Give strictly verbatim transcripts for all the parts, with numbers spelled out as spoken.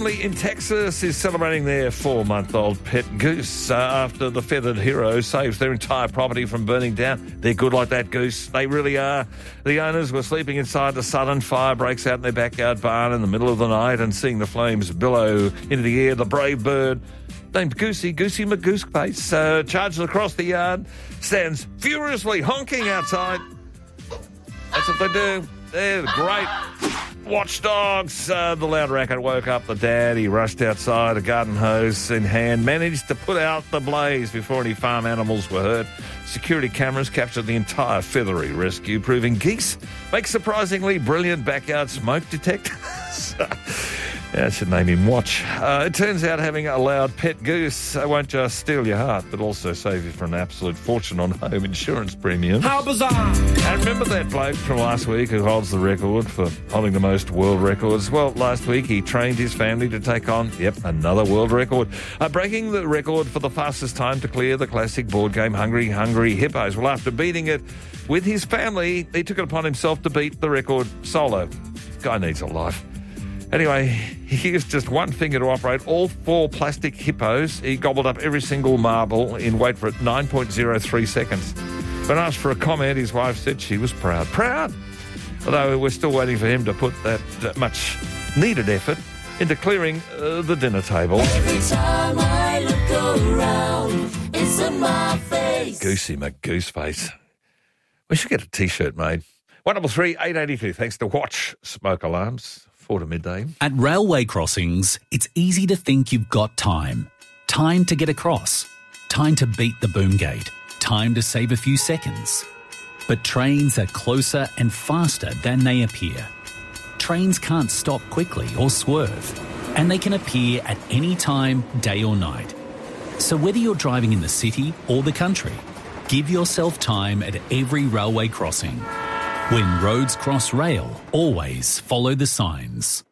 family in Texas is celebrating their four-month-old pet goose uh, after the feathered hero saves their entire property from burning down. They're good like that, goose. They really are. The owners were sleeping inside the sudden fire breaks out in their backyard barn in the middle of the night, and seeing the flames billow into the air, the brave bird, named Goosey, Goosey McGooseface, uh, charges across the yard, stands furiously honking outside. That's what they do. They're great watchdogs. Uh, the loud racket woke up the dad. He rushed outside, a garden hose in hand, managed to put out the blaze before any farm animals were hurt. Security cameras captured the entire feathery rescue, proving geese make surprisingly brilliant backyard smoke detectors. Yeah, it should name him Watch. Uh, it turns out having a loud pet goose uh, won't just steal your heart, but also save you from an absolute fortune on home insurance premiums. How bizarre! And remember that bloke from last week who holds the record for holding the most world records? Well, last week he trained his family to take on, yep, another world record, uh, breaking the record for the fastest time to clear the classic board game Hungry Hungry Hippos. Well, after beating it with his family, he took it upon himself to beat the record solo. This guy needs a life. Anyway, he used just one finger to operate all four plastic hippos. He gobbled up every single marble in, wait for it, nine point zero three seconds. When asked for a comment, his wife said she was proud. Proud! Although we're still waiting for him to put that uh, much needed effort into clearing uh, the dinner table. Every time I look around, it's in my face. Goosey McGooseface. We should get a T-shirt made. one double three eight eighty two. Thanks to Watch Smoke Alarms. Four to midday. At railway crossings, it's easy to think you've got time. Time to get across. Time to beat the boom gate. Time to save a few seconds. But trains are closer and faster than they appear. Trains can't stop quickly or swerve, and they can appear at any time, day or night. So whether you're driving in the city or the country, give yourself time at every railway crossing. When roads cross rail, always follow the signs.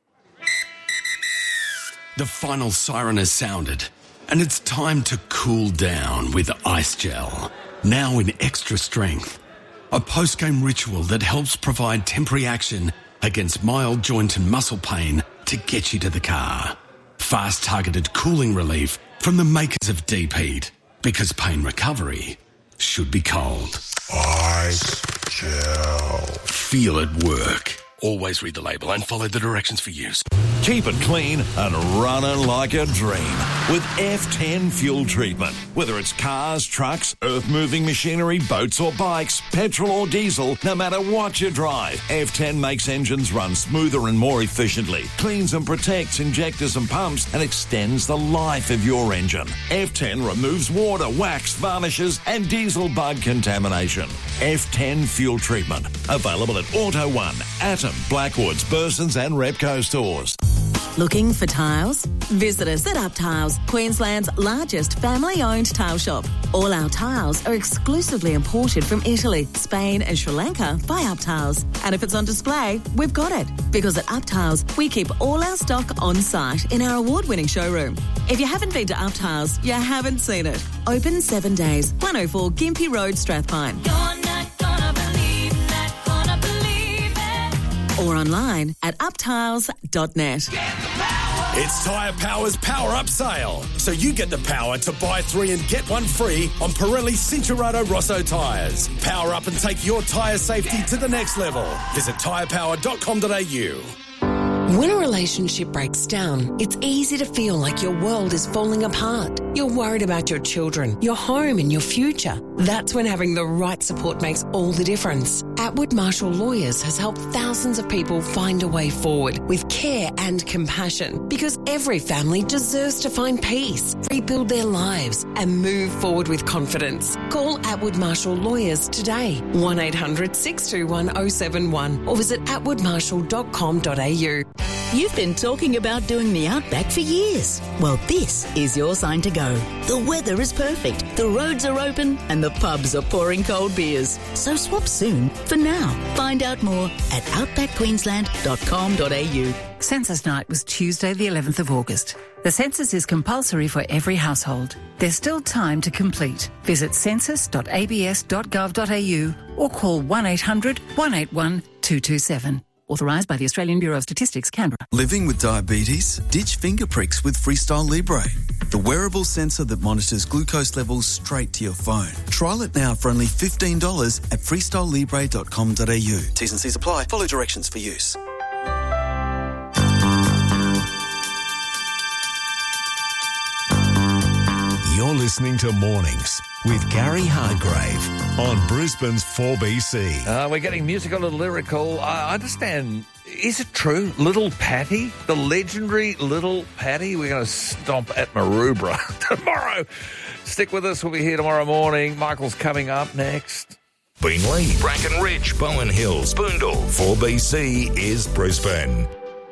The final siren has sounded, and it's time to cool down with Ice Gel, now in extra strength. A post-game ritual that helps provide temporary action against mild joint and muscle pain to get you to the car. Fast targeted cooling relief from the makers of Deep Heat, because pain recovery should be cold. Ice Gel. Feel it work. Always read the label and follow the directions for use. Keep it clean and running like a dream with F ten fuel treatment. Whether it's cars, trucks, earth-moving machinery, boats or bikes, petrol or diesel, no matter what you drive, F ten makes engines run smoother and more efficiently, cleans and protects injectors and pumps, and extends the life of your engine. F ten removes water, wax, varnishes and diesel bug contamination. F ten fuel treatment. Available at Auto One, Atom, Blackwoods, Burson's and Repco stores. Looking for tiles? Visit us at Up Tiles, Queensland's largest family-owned tile shop. All our tiles are exclusively imported from Italy, Spain and Sri Lanka by Up Tiles. And if it's on display, we've got it. Because at Up Tiles, we keep all our stock on site in our award-winning showroom. If you haven't been to Up Tiles, you haven't seen it. Open seven days, one oh four Gympie Road, Strathpine. You're not gonna believe, not gonna believe it. Or online at up tiles dot net. It's Tyre Power's Power Up Sale. So you get the power to buy three and get one free on Pirelli Cincherato Rosso tyres. Power up and take your tyre safety to the next level. Visit tyre power dot com dot a u. When a relationship breaks down, it's easy to feel like your world is falling apart. You're worried about your children, your home and your future. That's when having the right support makes all the difference. Atwood Marshall Lawyers has helped thousands of people find a way forward with care and compassion, because every family deserves to find peace, rebuild their lives and move forward with confidence. Call Atwood Marshall Lawyers today, one eight hundred six two one oh seven one, or visit atwood marshall dot com dot a u. You've been talking about doing the Outback for years. Well, this is your sign to go. The weather is perfect, the roads are open, and the pubs are pouring cold beers. So swap soon for now. Find out more at outback queensland dot com dot a u. Census night was Tuesday the eleventh of August. The census is compulsory for every household. There's still time to complete. Visit census dot a b s dot gov dot a u or call one eight hundred one eight one two two seven. Authorised by the Australian Bureau of Statistics, Canberra. Living with diabetes? Ditch finger pricks with Freestyle Libre, the wearable sensor that monitors glucose levels straight to your phone. Trial it now for only fifteen dollars at freestyle libre dot com dot a u. T's and C's apply. Follow directions for use. You're listening to Mornings with Gary Hargrave on Brisbane's four B C. Uh, we're getting musical and lyrical. I understand. Is it true? Little Patty? The legendary Little Patty? We're going to stomp at Maroubra tomorrow. Stick with us. We'll be here tomorrow morning. Michael's coming up next. Beenleigh, Bracken Ridge, Bowen Hills, Boondall. four B C is Brisbane.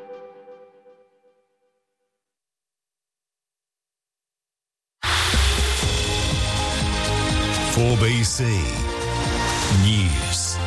four B C News.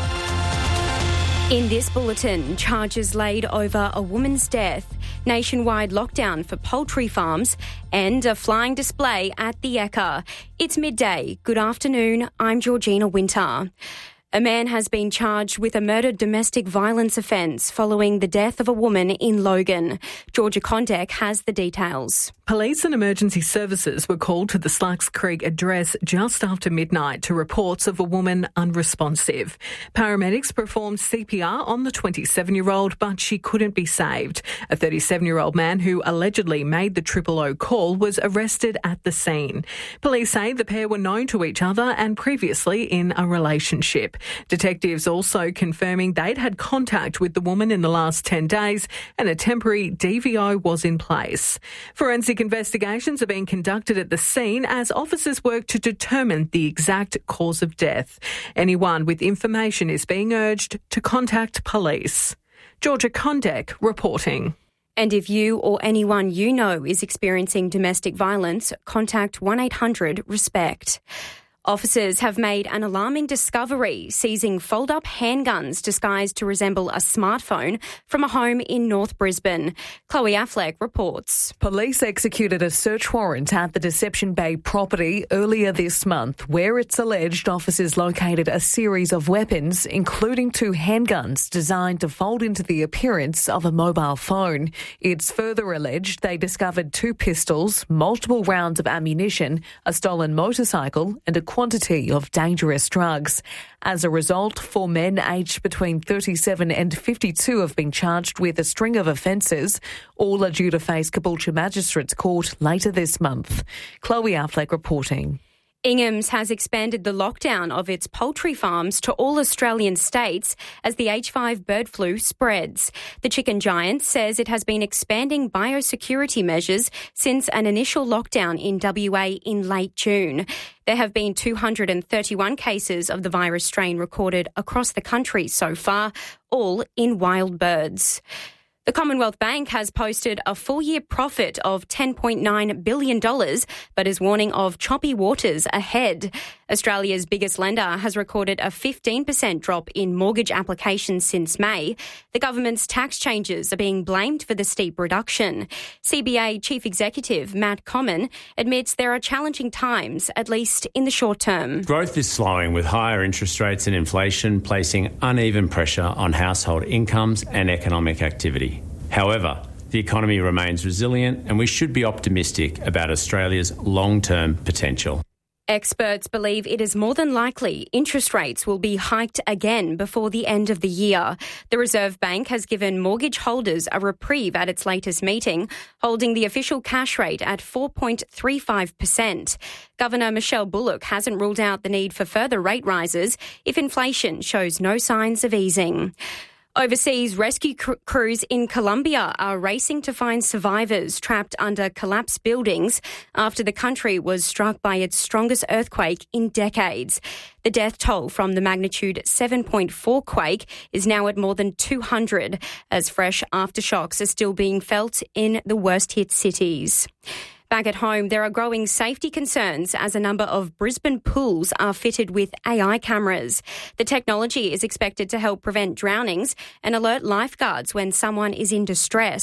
In this bulletin, charges laid over a woman's death, nationwide lockdown for poultry farms, and a flying display at the Ekka. It's midday. Good afternoon. I'm Georgina Winter. A man has been charged with a murder domestic violence offence following the death of a woman in Logan. Georgia Condek has the details. Police and emergency services were called to the Slugs Creek address just after midnight to reports of a woman unresponsive. Paramedics performed C P R on the twenty-seven-year-old, but she couldn't be saved. A thirty-seven-year-old man who allegedly made the triple O call was arrested at the scene. Police say the pair were known to each other and previously in a relationship. Detectives also confirming they'd had contact with the woman in the last ten days and a temporary D V O was in place. Forensic investigations are being conducted at the scene as officers work to determine the exact cause of death. Anyone with information is being urged to contact police. Georgia Condek reporting. And if you or anyone you know is experiencing domestic violence, contact one eight hundred RESPECT. Officers have made an alarming discovery, seizing fold-up handguns disguised to resemble a smartphone from a home in North Brisbane. Chloe Affleck reports. Police executed a search warrant at the Deception Bay property earlier this month, where it's alleged officers located a series of weapons, including two handguns designed to fold into the appearance of a mobile phone. It's further alleged they discovered two pistols, multiple rounds of ammunition, a stolen motorcycle and a quantity of dangerous drugs. As a result, four men aged between thirty-seven and fifty-two have been charged with a string of offences. All are due to face Caboolture Magistrates Court later this month. Chloe Affleck reporting. Ingham's has expanded the lockdown of its poultry farms to all Australian states as the H five bird flu spreads. The chicken giant says it has been expanding biosecurity measures since an initial lockdown in W A in late June. There have been two hundred thirty-one cases of the virus strain recorded across the country so far, all in wild birds. The Commonwealth Bank has posted a full-year profit of ten point nine billion dollars, but is warning of choppy waters ahead. Australia's biggest lender has recorded a fifteen percent drop in mortgage applications since May. The government's tax changes are being blamed for the steep reduction. C B A Chief Executive Matt Comyn admits there are challenging times, at least in the short term. Growth is slowing with higher interest rates and inflation placing uneven pressure on household incomes and economic activity. However, the economy remains resilient and we should be optimistic about Australia's long-term potential. Experts believe it is more than likely interest rates will be hiked again before the end of the year. The Reserve Bank has given mortgage holders a reprieve at its latest meeting, holding the official cash rate at four point three five percent. Governor Michelle Bullock hasn't ruled out the need for further rate rises if inflation shows no signs of easing. Overseas rescue cr- crews in Colombia are racing to find survivors trapped under collapsed buildings after the country was struck by its strongest earthquake in decades. The death toll from the magnitude seven point four quake is now at more than two hundred, as fresh aftershocks are still being felt in the worst-hit cities. Back at home, there are growing safety concerns as a number of Brisbane pools are fitted with A I cameras. The technology is expected to help prevent drownings and alert lifeguards when someone is in distress.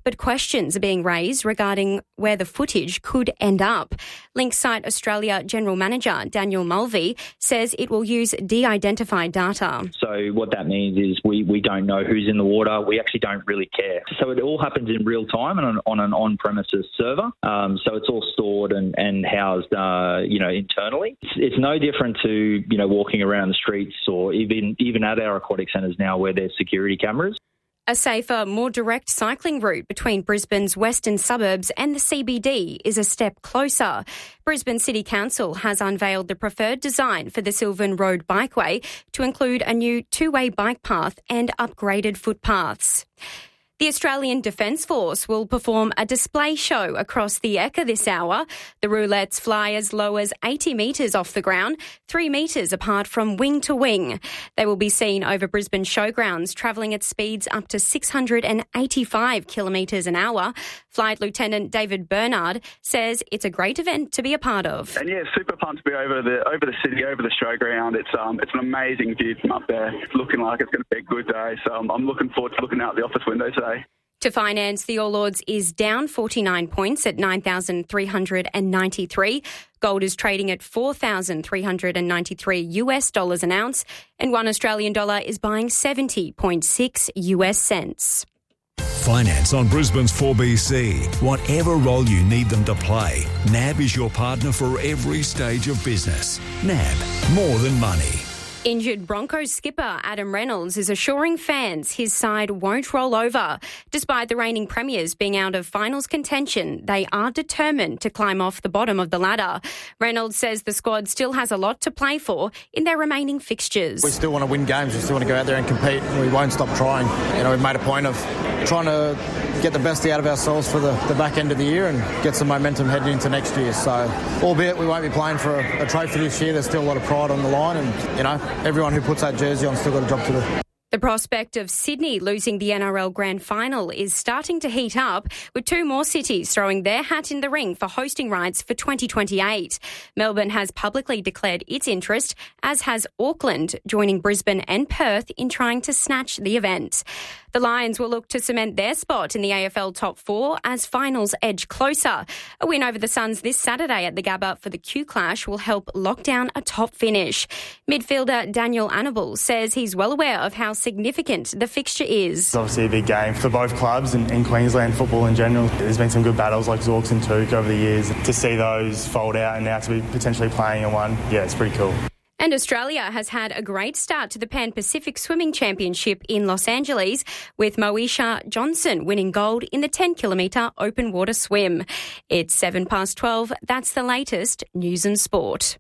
but questions are being raised regarding where the footage could end up. Linksite Australia General Manager Daniel Mulvey says it will use de-identified data. So what that means is we, we don't know who's in the water. We actually don't really care. So it all happens in real time and on, on an on-premises server. Um, so it's all stored and, and housed, uh, you know, internally. It's, it's no different to, you know, walking around the streets or even even at our aquatic centres now where there's security cameras. A safer, more direct cycling route between Brisbane's western suburbs and the C B D is a step closer. Brisbane City Council has unveiled the preferred design for the Sylvan Road Bikeway to include a new two-way bike path and upgraded footpaths. The Australian Defence Force will perform a display show across the Ekka this hour. The roulettes fly as low as eighty metres off the ground, three metres apart from wing to wing. They will be seen over Brisbane showgrounds, travelling at speeds up to six hundred eighty-five kilometres an hour. Flight Lieutenant David Bernard says it's a great event to be a part of. And yeah, super pumped to be over the over the city, over the showground. It's um it's an amazing view from up there. It's looking like it's going to be a good day, so I'm, I'm looking forward to looking out the office window today. To finance, the All Ords is down forty-nine points at nine thousand three hundred ninety-three. Gold is trading at four thousand three hundred ninety-three US dollars an ounce, and one Australian dollar is buying seventy point six US cents. Finance on Brisbane's four B C. Whatever role you need them to play, N A B is your partner for every stage of business. N A B, more than money. Injured Broncos skipper Adam Reynolds is assuring fans his side won't roll over. Despite the reigning premiers being out of finals contention, they are determined to climb off the bottom of the ladder. Reynolds says the squad still has a lot to play for in their remaining fixtures. We still want to win games. We still want to go out there and compete. We won't stop trying. You know, we've made a point of trying to get the best out of ourselves for the, the back end of the year and get some momentum heading into next year. So, albeit we won't be playing for a, a trophy this year, there's still a lot of pride on the line, and you know, everyone who puts that jersey on still got a job to do. The prospect of Sydney losing the N R L Grand Final is starting to heat up, with two more cities throwing their hat in the ring for hosting rights for twenty twenty-eight. Melbourne has publicly declared its interest, as has Auckland, joining Brisbane and Perth in trying to snatch the event. The Lions will look to cement their spot in the A F L top four as finals edge closer. A win over the Suns this Saturday at the Gabba for the Q Clash will help lock down a top finish. Midfielder Daniel Annable says he's well aware of how significant the fixture is. It's obviously a big game for both clubs and, and Queensland football in general. There's been some good battles like Zorks and Took over the years. To see those fold out and now to be potentially playing in one, yeah, it's pretty cool. And Australia has had a great start to the Pan Pacific Swimming Championship in Los Angeles, with Moesha Johnson winning gold in the ten kilometre open water swim. It's seven past twelve. That's the latest news and sport.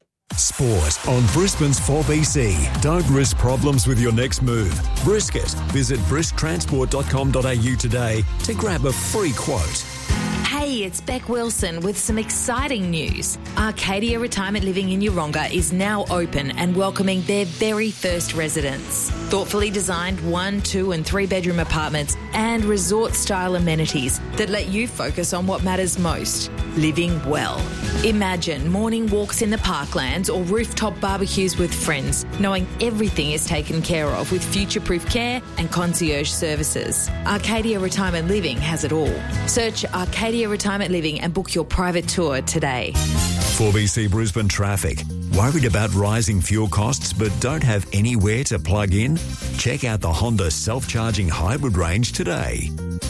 Sport on Brisbane's four B C. Don't risk problems with your next move. Brisket. Visit brisk transport dot com dot a u today to grab a free quote. Hey, it's Beck Wilson with some exciting news. Arcadia Retirement Living in Yeronga is now open and welcoming their very first residents. Thoughtfully designed one, two and three bedroom apartments and resort-style amenities that let you focus on what matters most, living well. Imagine morning walks in the parklands or rooftop barbecues with friends, knowing everything is taken care of with future-proof care and concierge services. Arcadia Retirement Living has it all. Search Arcadia Retirement Living and book your private tour today. four B C Brisbane traffic. Worried about rising fuel costs but don't have anywhere to plug in? Check out the Honda self-charging hybrid range today.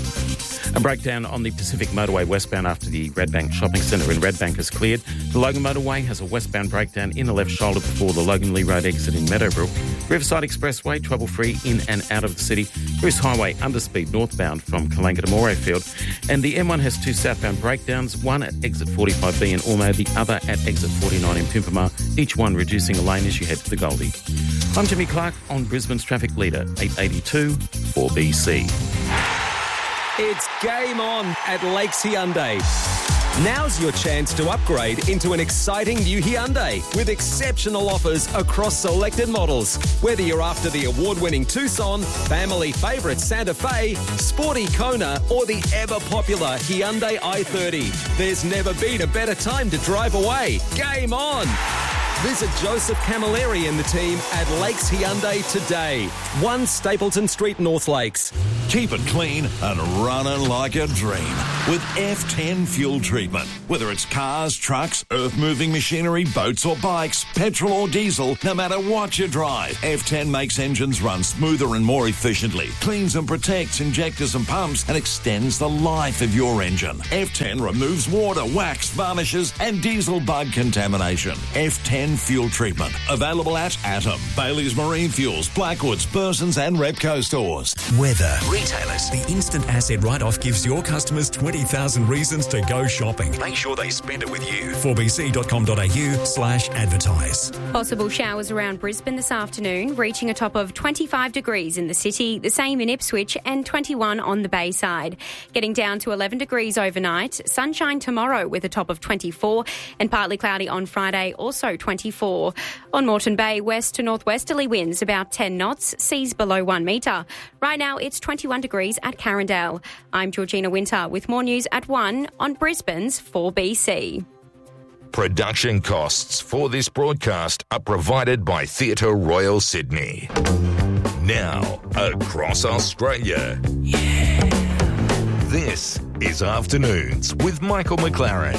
A breakdown on the Pacific Motorway westbound after the Redbank Shopping Centre in Redbank is cleared. The Logan Motorway has a westbound breakdown in the left shoulder before the Logan Lee Road exit in Meadowbrook. Riverside Expressway, trouble-free in and out of the city. Bruce Highway, underspeed northbound from Kalanka to Morayfield. And the M one has two southbound breakdowns, one at exit forty-five B in Ormo, the other at exit forty-nine in Pimpama, each one reducing a lane as you head to the Goldie. I'm Jimmy Clark on Brisbane's Traffic Leader, eight eighty-two four B C. It's game on at Lakes Hyundai. Now's your chance to upgrade into an exciting new Hyundai with exceptional offers across selected models. Whether you're after the award-winning Tucson, family favourite Santa Fe, sporty Kona or the ever-popular Hyundai i thirty, there's never been a better time to drive away. Game on! Visit Joseph Camilleri and the team at Lakes Hyundai today. one Stapleton Street, North Lakes. Keep it clean and running like a dream with F ten fuel treatment. Whether it's cars, trucks, earth-moving machinery, boats or bikes, petrol or diesel, no matter what you drive, F ten makes engines run smoother and more efficiently, cleans and protects injectors and pumps, and extends the life of your engine. F ten removes water, wax, varnishes and diesel bug contamination. F ten fuel treatment. Available at Atom, Bailey's Marine Fuels, Blackwoods, Burson's and Repco stores. Weather. Retailers. The instant asset write-off gives your customers twenty thousand reasons to go shopping. Make sure they spend it with you. four b c dot com dot a u slash advertise. Possible showers around Brisbane this afternoon, reaching a top of twenty-five degrees in the city, the same in Ipswich and twenty-one on the Bayside. Getting down to eleven degrees overnight, sunshine tomorrow with a top of twenty-four and partly cloudy on Friday, also twenty-four. On Moreton Bay, west to northwesterly winds about ten knots, seas below one metre. Right now it's twenty-one degrees at Carindale. I'm Georgina Winter with more news at one on Brisbane's four B C. Production costs for this broadcast are provided by Theatre Royal Sydney. Now, across Australia. Yeah. This is Afternoons with Michael McLaren.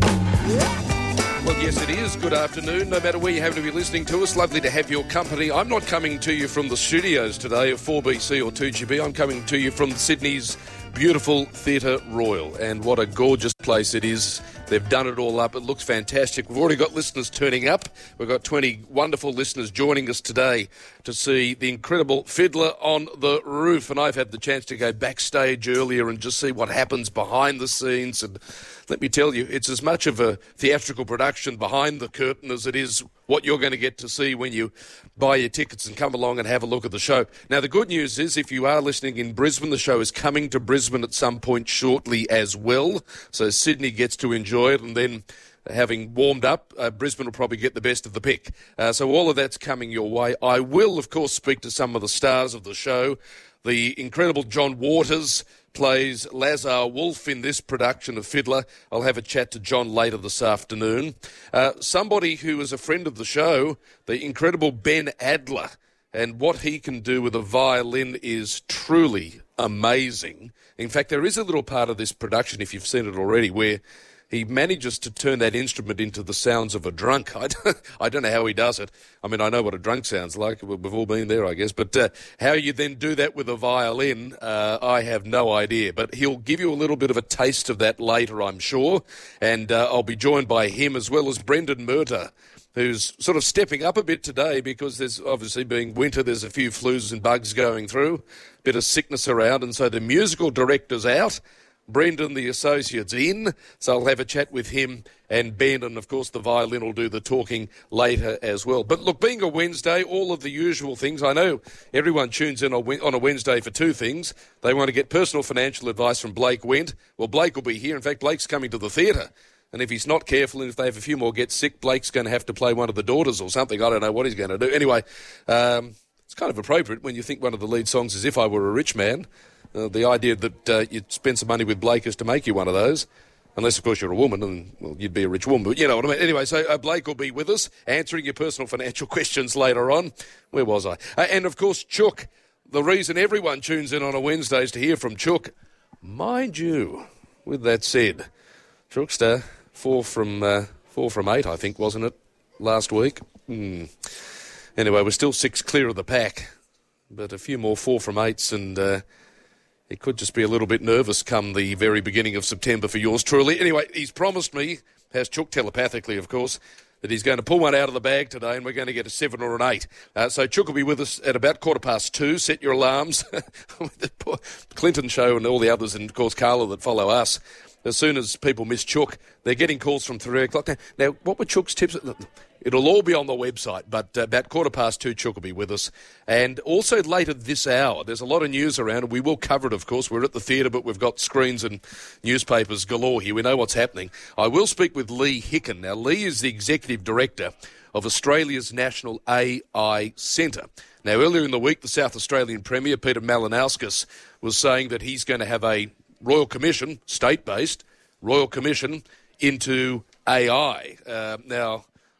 Well, yes, it is. Good afternoon. No matter where you happen to be listening to us, lovely to have your company. I'm not coming to you from the studios today of four B C or two G B. I'm coming to you from Sydney's beautiful Theatre Royal. And what a gorgeous place it is. They've done it all up. It looks fantastic. We've already got listeners turning up. We've got twenty wonderful listeners joining us today to see the incredible Fiddler on the Roof. And I've had the chance to go backstage earlier and just see what happens behind the scenes. And let me tell you, it's as much of a theatrical production behind the curtain as it is what you're going to get to see when you buy your tickets and come along and have a look at the show. Now, the good news is if you are listening in Brisbane, the show is coming to Brisbane at some point shortly as well. So Sydney gets to enjoy it, and then having warmed up, uh, Brisbane will probably get the best of the pick. Uh, so all of that's coming your way. I will, of course, speak to some of the stars of the show. The incredible John Waters plays Lazar Wolf in this production of Fiddler. I'll have a chat to John later this afternoon. Uh, somebody who is a friend of the show, the incredible Ben Adler, and what he can do with a violin is truly amazing. In fact, there is a little part of this production, if you've seen it already, where he manages to turn that instrument into the sounds of a drunk. I don't, I don't know how he does it. I mean, I know what a drunk sounds like. We've all been there, I guess. But uh, how you then do that with a violin, uh, I have no idea. But he'll give you a little bit of a taste of that later, I'm sure. And uh, I'll be joined by him as well as Brendan Murtagh, who's sort of stepping up a bit today because there's obviously being winter, there's a few flus and bugs going through, a bit of sickness around. And so the musical director's out. Brendan, the associate's in, so I'll have a chat with him and Ben, and of course the violin will do the talking later as well. But look, being a Wednesday, all of the usual things. I know everyone tunes in on a Wednesday for two things. They want to get personal financial advice from Blake Wendt. Well, Blake will be here. In fact, Blake's coming to the theatre. And if he's not careful, and if they have a few more get sick, Blake's going to have to play one of the daughters or something. I don't know what he's going to do. Anyway, um, it's kind of appropriate when you think one of the lead songs is If I Were a Rich Man. Uh, the idea that uh, you'd spend some money with Blake is to make you one of those. Unless, of course, you're a woman, and, well, you'd be a rich woman. But you know what I mean. Anyway, so uh, Blake will be with us, answering your personal financial questions later on. Where was I? Uh, and, of course, Chook. The reason everyone tunes in on a Wednesday is to hear from Chook. Mind you, with that said, Chookster, four from, uh, four from eight, I think, wasn't it, last week? Hmm. Anyway, we're still six clear of the pack. But a few more four from eights and... Uh, He could just be a little bit nervous come the very beginning of September for yours truly. Anyway, he's promised me, has Chook telepathically, of course, that he's going to pull one out of the bag today and we're going to get a seven or an eight. Uh, so Chook will be with us at about quarter past two. Set your alarms. The Clinton show and all the others, and, of course, Carla that follow us. As soon as people miss Chook, they're getting calls from three o'clock. Now, now what were Chook's tips? It'll all be on the website, but uh, about quarter past two, Chook will be with us. And also later this hour, there's a lot of news around, and we will cover it, of course. We're at the theatre, but we've got screens and newspapers galore here. We know what's happening. I will speak with Lee Hicken. Now, Lee is the Executive Director of Australia's National A I Centre. Now, earlier in the week, the South Australian Premier, Peter Malinauskas, was saying that he's going to have a Royal Commission, state-based, Royal Commission into A I. Uh, now...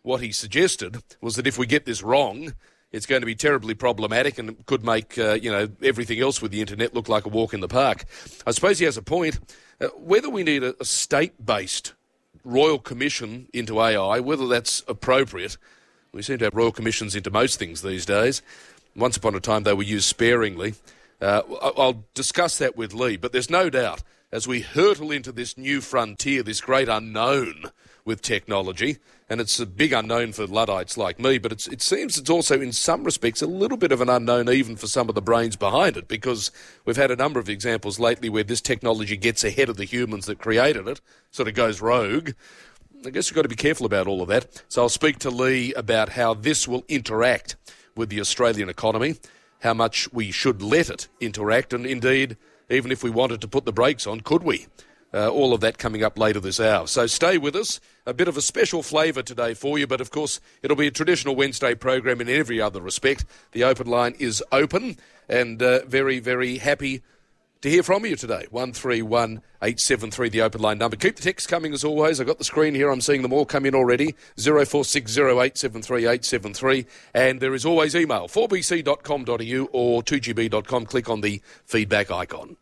what he suggested was that if we get this wrong, it's going to be terribly problematic and could make, uh, you know, everything else with the internet look like a walk in the park. I suppose he has a point. Uh, whether we need a, a state-based royal commission into A I, whether that's appropriate. We seem to have royal commissions into most things these days. Once upon a time, they were used sparingly. Uh, I'll discuss that with Lee, but there's no doubt, as we hurtle into this new frontier, this great unknown with technology, and it's a big unknown for Luddites like me, but it's, it seems it's also, in some respects, a little bit of an unknown even for some of the brains behind it, because we've had a number of examples lately where this technology gets ahead of the humans that created it, sort of goes rogue. I guess we've got to be careful about all of that. So I'll speak to Lee about how this will interact with the Australian economy, how much we should let it interact, and indeed, even if we wanted to put the brakes on, could we? Uh, all of that coming up later this hour. So stay with us. A bit of a special flavour today for you, but of course it'll be a traditional Wednesday program in every other respect. The open line is open, and uh, very, very happy to hear from you today. one three one eight seven three, the open line number. Keep the texts coming as always. I've got the screen here. I'm seeing them all come in already. zero four six zero eight seven three eight seven three. And there is always email, four b c dot com dot a u or two g b dot com. Click on the feedback icon.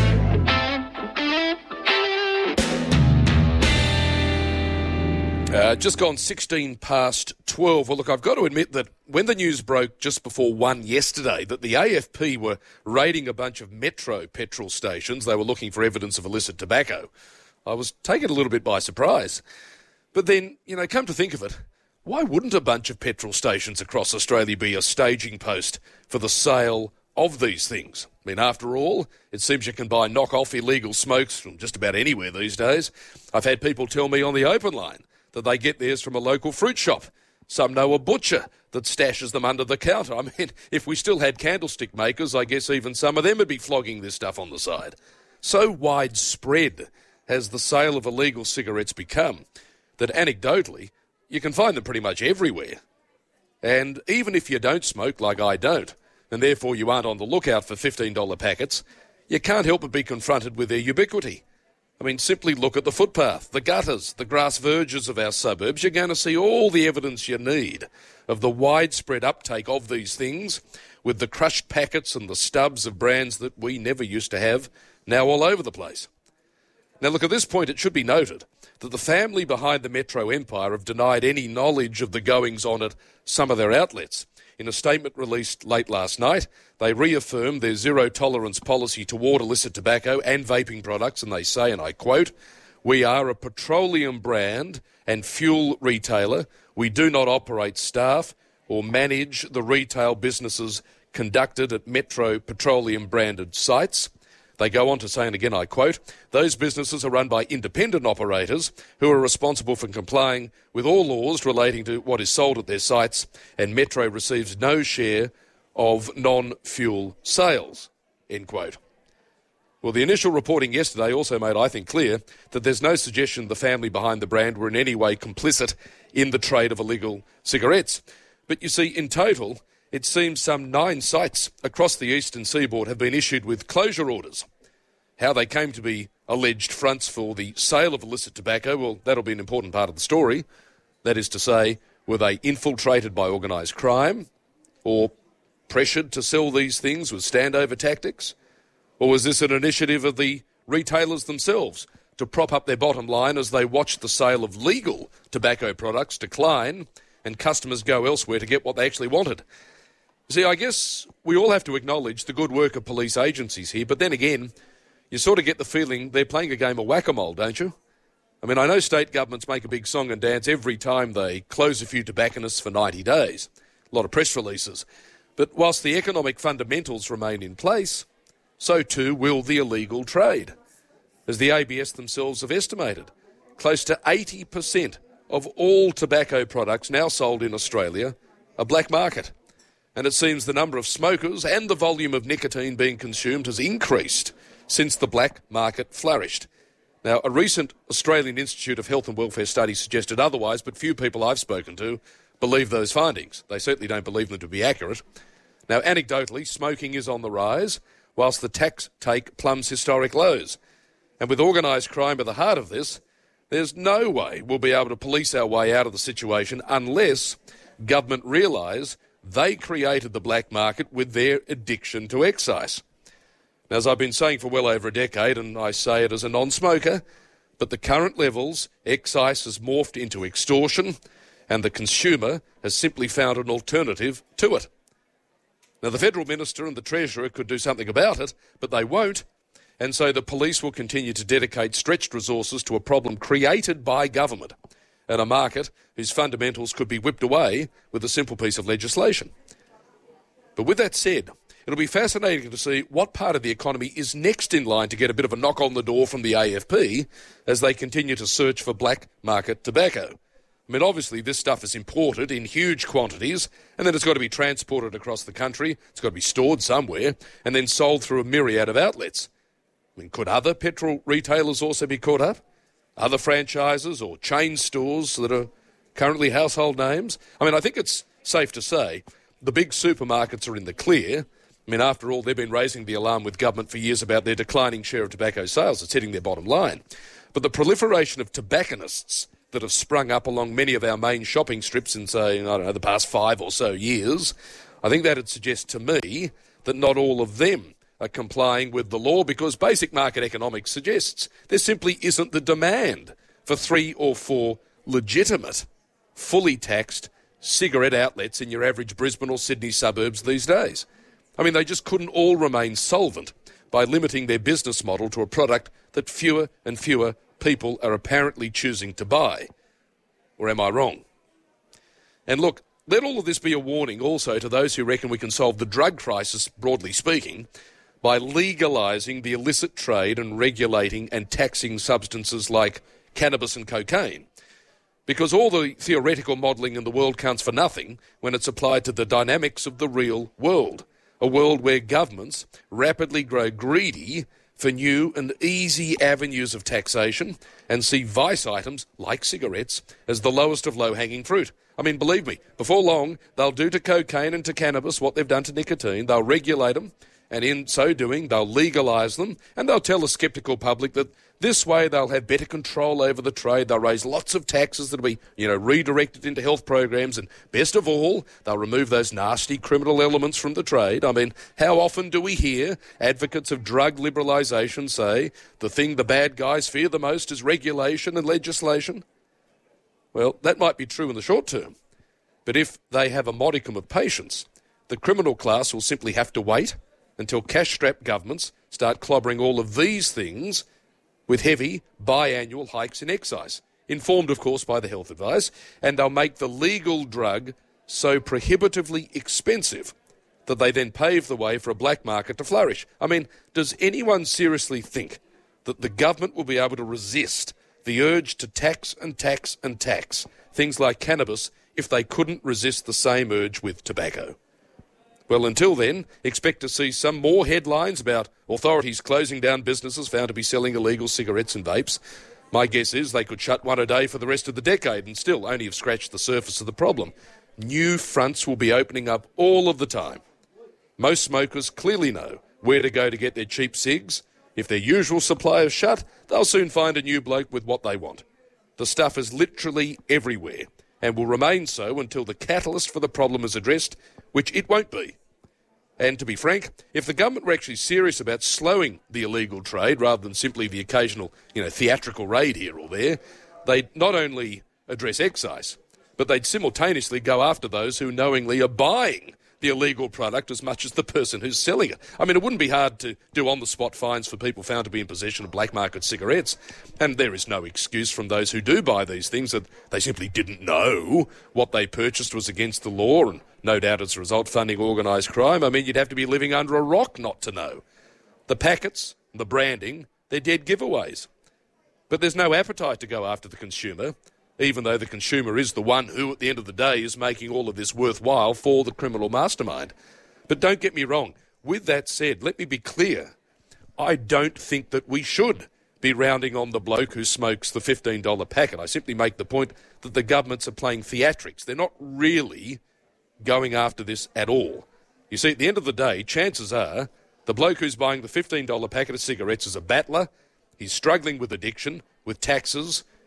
Uh, just gone sixteen past twelve. Well, look, I've got to admit that when the news broke just before one yesterday that the A F P were raiding a bunch of Metro petrol stations, they were looking for evidence of illicit tobacco, I was taken a little bit by surprise. But then, you know, come to think of it, why wouldn't a bunch of petrol stations across Australia be a staging post for the sale of these things? I mean, after all, it seems you can buy knock-off illegal smokes from just about anywhere these days. I've had people tell me on the open line that they get theirs from a local fruit shop. Some know a butcher that stashes them under the counter. I mean, if we still had candlestick makers, I guess even some of them would be flogging this stuff on the side. So widespread has the sale of illegal cigarettes become that anecdotally, you can find them pretty much everywhere. And even if you don't smoke, like I don't, and therefore you aren't on the lookout for fifteen dollar packets, you can't help but be confronted with their ubiquity. I mean, simply look at the footpath, the gutters, the grass verges of our suburbs. You're going to see all the evidence you need of the widespread uptake of these things, with the crushed packets and the stubs of brands that we never used to have now all over the place. Now, look, at this point, it should be noted that the family behind the Metro Empire have denied any knowledge of the goings-on at some of their outlets. In a statement released late last night, they reaffirmed their zero-tolerance policy toward illicit tobacco and vaping products, and they say, and I quote, "We are a petroleum brand and fuel retailer. We do not operate, staff, or manage the retail businesses conducted at Metro Petroleum-branded sites." They go on to say, and again I quote, "Those businesses are run by independent operators who are responsible for complying with all laws relating to what is sold at their sites, and Metro receives no share of non-fuel sales," end quote. Well, the initial reporting yesterday also made, I think, clear that there's no suggestion the family behind the brand were in any way complicit in the trade of illegal cigarettes. But you see, in total, it seems some nine sites across the eastern seaboard have been issued with closure orders. How they came to be alleged fronts for the sale of illicit tobacco, well, that'll be an important part of the story. That is to say, were they infiltrated by organised crime, or pressured to sell these things with standover tactics? Or was this an initiative of the retailers themselves to prop up their bottom line as they watched the sale of legal tobacco products decline and customers go elsewhere to get what they actually wanted? See, I guess we all have to acknowledge the good work of police agencies here, but then again, you sort of get the feeling they're playing a game of whack-a-mole, don't you? I mean, I know state governments make a big song and dance every time they close a few tobacconists for ninety days. A lot of press releases. But whilst the economic fundamentals remain in place, so too will the illegal trade. As the A B S themselves have estimated, close to eighty percent of all tobacco products now sold in Australia are black market. And it seems the number of smokers and the volume of nicotine being consumed has increased since the black market flourished. Now, a recent Australian Institute of Health and Welfare study suggested otherwise, but few people I've spoken to believe those findings. They certainly don't believe them to be accurate. Now, anecdotally, smoking is on the rise, whilst the tax take plumbs historic lows. And with organised crime at the heart of this, There's no way we'll be able to police our way out of the situation unless government realise they created the black market with their addiction to excise. Now, as I've been saying for well over a decade, and I say it as a non-smoker, but the current levels, excise has morphed into extortion, and the consumer has simply found an alternative to it. Now, the Federal Minister and the Treasurer could do something about it, but they won't, and so the police will continue to dedicate stretched resources to a problem created by government and a market whose fundamentals could be whipped away with a simple piece of legislation. But with that said, it'll be fascinating to see what part of the economy is next in line to get a bit of a knock on the door from the A F P as they continue to search for black market tobacco. I mean, obviously, this stuff is imported in huge quantities, and then it's got to be transported across the country, it's got to be stored somewhere, and then sold through a myriad of outlets. I mean, could other petrol retailers also be caught up? Other franchises or chain stores that are currently household names? I mean, I think it's safe to say the big supermarkets are in the clear. I mean, after all, they've been raising the alarm with government for years about their declining share of tobacco sales. It's hitting their bottom line. But the proliferation of tobacconists that have sprung up along many of our main shopping strips in, say, I don't know, the past five or so years, I think that would suggest to me that not all of them are complying with the law, because basic market economics suggests there simply isn't the demand for three or four legitimate, fully taxed cigarette outlets in your average Brisbane or Sydney suburbs these days. I mean, they just couldn't all remain solvent by limiting their business model to a product that fewer and fewer people are apparently choosing to buy. Or am I wrong? And look, let all of this be a warning also to those who reckon we can solve the drug crisis, broadly speaking, by legalising the illicit trade and regulating and taxing substances like cannabis and cocaine. Because all the theoretical modelling in the world counts for nothing when it's applied to the dynamics of the real world, a world where governments rapidly grow greedy for new and easy avenues of taxation and see vice items, like cigarettes, as the lowest of low-hanging fruit. I mean, believe me, before long, they'll do to cocaine and to cannabis what they've done to nicotine. They'll regulate them, and in so doing, they'll legalise them, and they'll tell the sceptical public that this way they'll have better control over the trade. They'll raise lots of taxes that'll be, you know, redirected into health programs, and best of all, they'll remove those nasty criminal elements from the trade. I mean, how often do we hear advocates of drug liberalisation say the thing the bad guys fear the most is regulation and legislation? Well, that might be true in the short term, but if they have a modicum of patience, the criminal class will simply have to wait until cash-strapped governments start clobbering all of these things with heavy biannual hikes in excise, informed, of course, by the health advice, and they'll make the legal drug so prohibitively expensive that they then pave the way for a black market to flourish. I mean, does anyone seriously think that the government will be able to resist the urge to tax and tax and tax things like cannabis if they couldn't resist the same urge with tobacco? Well, until then, expect to see some more headlines about authorities closing down businesses found to be selling illegal cigarettes and vapes. My guess is they could shut one a day for the rest of the decade and still only have scratched the surface of the problem. New fronts will be opening up all of the time. Most smokers clearly know where to go to get their cheap cigs. If their usual supply is shut, they'll soon find a new bloke with what they want. The stuff is literally everywhere and will remain so until the catalyst for the problem is addressed, which it won't be. And to be frank, if the government were actually serious about slowing the illegal trade rather than simply the occasional, you know, theatrical raid here or there, they'd not only address excise, but they'd simultaneously go after those who knowingly are buying the illegal product as much as the person who's selling it. I mean, it wouldn't be hard to do on-the-spot fines for people found to be in possession of black market cigarettes. And there is no excuse from those who do buy these things that they simply didn't know what they purchased was against the law, and no doubt as a result funding organised crime. I mean, you'd have to be living under a rock not to know. The packets, the branding, they're dead giveaways. But there's no appetite to go after the consumer, even though the consumer is the one who, at the end of the day, is making all of this worthwhile for the criminal mastermind. But don't get me wrong. With that said, let me be clear. I don't think that we should be rounding on the bloke who smokes the fifteen dollar packet. I simply make the point that the governments are playing theatrics. They're not really going after this at all. You see, at the end of the day, chances are the bloke who's buying the fifteen dollar packet of cigarettes is a battler. He's struggling with addiction, with taxes,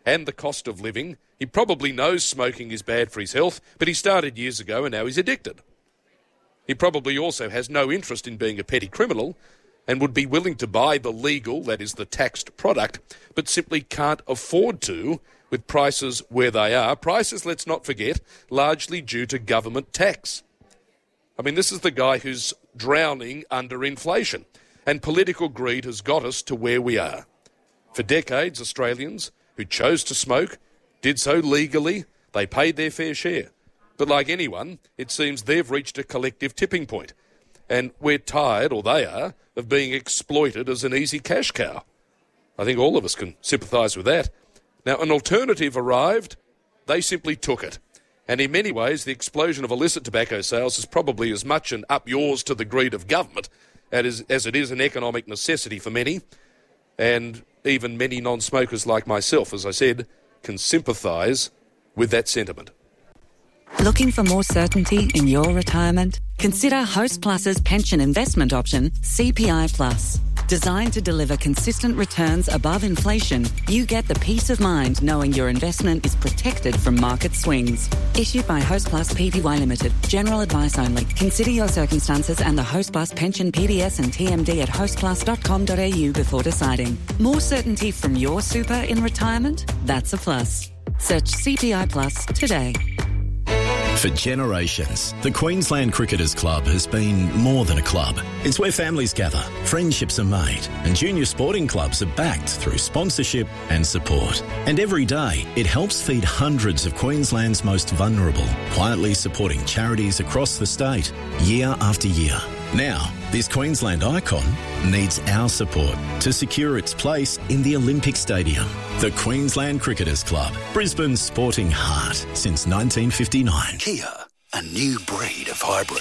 and the cost of living, he probably knows smoking is bad for his health, but he started years ago and now he's addicted. He probably also has no interest in being a petty criminal and would be willing to buy the legal, that is the taxed product, but simply can't afford to with prices where they are. Prices, let's not forget, largely due to government tax. I mean, this is the guy who's drowning under inflation, and political greed has got us to where we are. For decades, Australians who chose to smoke did so legally. They paid their fair share. But like anyone, it seems they've reached a collective tipping point, and we're tired, or they are, of being exploited as an easy cash cow. I think all of us can sympathise with that. Now, an alternative arrived. They simply took it. And in many ways, the explosion of illicit tobacco sales is probably as much an up yours to the greed of government as, as it is an economic necessity for many. And even many non-smokers like myself, as I said, can sympathise with that sentiment. Looking for more certainty in your retirement? Consider Host Plus's pension investment option, C P I Plus. Designed to deliver consistent returns above inflation, you get the peace of mind knowing your investment is protected from market swings. Issued by Host Plus Pty Limited. General advice only. Consider your circumstances and the Host Plus pension P D S and T M D at host plus dot com dot a u before deciding. More certainty from your super in retirement? That's a plus. Search C P I Plus today. For generations, the Queensland Cricketers Club has been more than a club. It's where families gather, friendships are made, and junior sporting clubs are backed through sponsorship and support. And every day, it helps feed hundreds of Queensland's most vulnerable, quietly supporting charities across the state, year after year. Now, this Queensland icon needs our support to secure its place in the Olympic Stadium. The Queensland Cricketers Club, Brisbane's sporting heart since nineteen fifty-nine. Kia, a new breed of hybrid.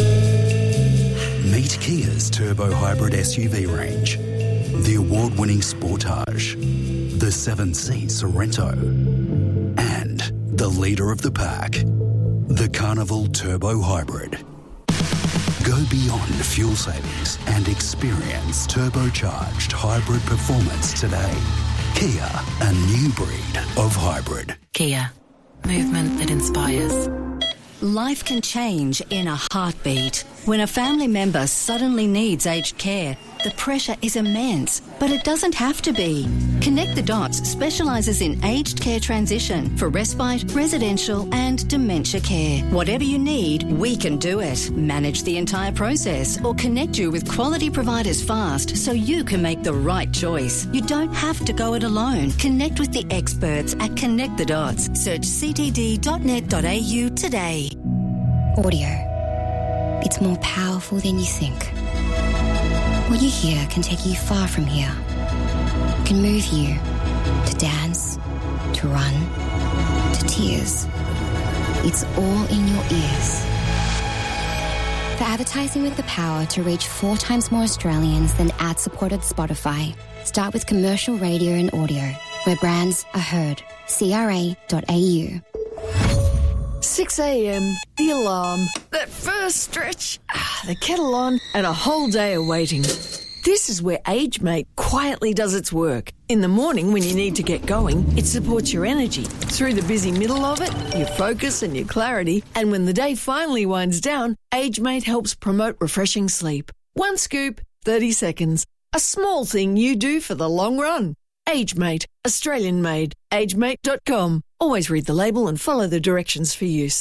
Meet Kia's turbo hybrid S U V range. The award-winning Sportage, the seven-seat Sorento, and the leader of the pack, the Carnival Turbo Hybrid. Go beyond fuel savings and experience turbocharged hybrid performance today. Kia, a new breed of hybrid. Kia, movement that inspires. Life can change in a heartbeat. When a family member suddenly needs aged care, the pressure is immense, but it doesn't have to be. Connect the Dots specialises in aged care transition for respite, residential and dementia care. Whatever you need, we can do it. Manage the entire process or connect you with quality providers fast so you can make the right choice. You don't have to go it alone. Connect with the experts at Connect the Dots. Search c t d dot net dot a u today. Audio. It's more powerful than you think. What you hear can take you far from here. Can move you to dance, to run, to tears. It's all in your ears. For advertising with the power to reach four times more Australians than ad-supported Spotify, start with commercial radio and audio, where brands are heard. c r a dot a u. six a.m, the alarm, that first stretch, ah, the kettle on, and a whole day of waiting. This is where AgeMate quietly does its work. In the morning when you need to get going, it supports your energy. Through the busy middle of it, your focus and your clarity. And when the day finally winds down, AgeMate helps promote refreshing sleep. One scoop, thirty seconds. A small thing you do for the long run. AgeMate, Australian made. agemate dot com. Always read the label and follow the directions for use.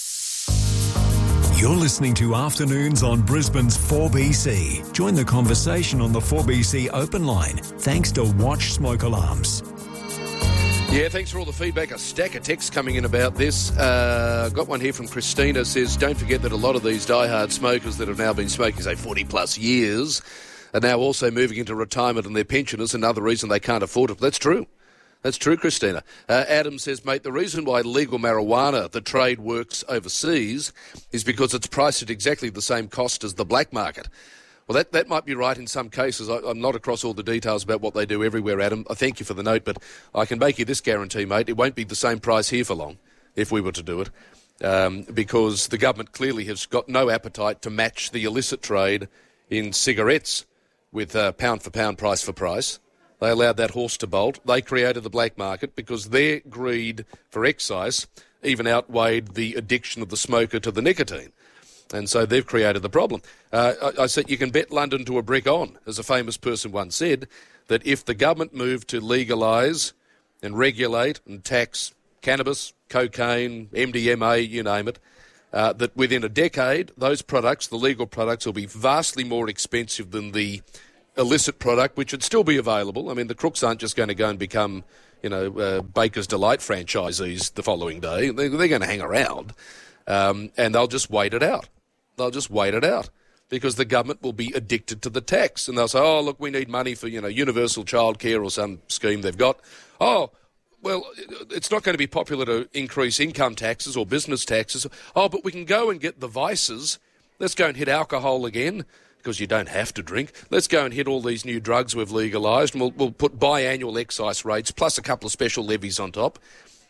You're listening to Afternoons on Brisbane's four B C. Join the conversation on the four B C open line, thanks to Watch Smoke Alarms. Yeah, thanks for all the feedback. A stack of texts coming in about this. Uh, got one here from Christina. Says, don't forget that a lot of these diehard smokers that have now been smoking, say, forty plus years, are now also moving into retirement and their pensioners. Another reason they can't afford it. That's true. That's true, Christina. Uh, Adam says, mate, the reason why legal marijuana, the trade, works overseas is because it's priced at exactly the same cost as the black market. Well, that, that might be right in some cases. I, I'm not across all the details about what they do everywhere, Adam. I thank you for the note, but I can make you this guarantee, mate. It won't be the same price here for long if we were to do it, um, because the government clearly has got no appetite to match the illicit trade in cigarettes with uh, pound for pound, price for price. They allowed that horse to bolt. They created the black market because their greed for excise even outweighed the addiction of the smoker to the nicotine. And so they've created the problem. Uh, I, I said you can bet London to a brick on, as a famous person once said, that if the government moved to legalise and regulate and tax cannabis, cocaine, M D M A, you name it, uh, that within a decade, those products, the legal products, will be vastly more expensive than the illicit product, which would still be available. I mean, the crooks aren't just going to go and become, you know, uh, Baker's Delight franchisees the following day. They, they're going to hang around, um, and they'll just wait it out. They'll just wait it out because the government will be addicted to the tax. And they'll say, oh, look, we need money for, you know, universal childcare or some scheme they've got. Oh, well, it's not going to be popular to increase income taxes or business taxes. Oh, but we can go and get the vices. Let's go and hit alcohol again because you don't have to drink. Let's go and hit all these new drugs we've legalised, and we'll, we'll put biannual excise rates plus a couple of special levies on top,